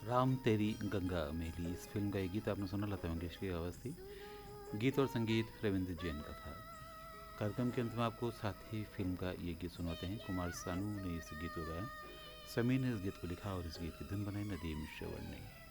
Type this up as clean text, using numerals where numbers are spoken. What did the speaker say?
राम तेरी गंगा मेली, इस फिल्म का ये गीत आपने सुना, लता मंगेशकर की आवाज़ थी। गीत और संगीत रविंद्र जैन का था। कार्यक्रम के अंत में आपको साथ ही फिल्म का ये गीत सुनाते हैं। कुमार सानू ने इस गीत को गाया, समीर ने इस गीत को लिखा और इस गीत की धुन बनाई नदीम श्रवण ने।